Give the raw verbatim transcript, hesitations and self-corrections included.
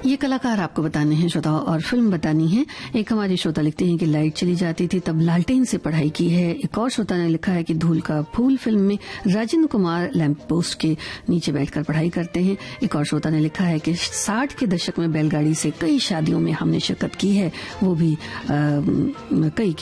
ये कलाकार आपको बताने हैं श्रोता, और फिल्म बतानी है। एक हमारे श्रोता लिखते हैं कि लाइट चली जाती थी तब लालटेन से पढ़ाई की है। एक और श्रोता ने लिखा है कि धूल का फूल फिल्म में राजेंद्र कुमार लैंप पोस्ट के नीचे बैठकर पढ़ाई करते हैं। एक और श्रोता ने लिखा है कि साठ के दशक में बैलगाड़ी से कई शादियों में हमने शिरकत की है, वो भी आ, कई